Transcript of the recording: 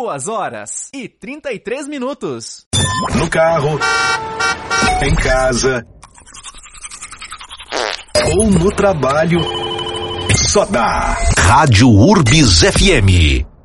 2h33. No carro, em casa ou no trabalho, só dá Rádio Urbis FM.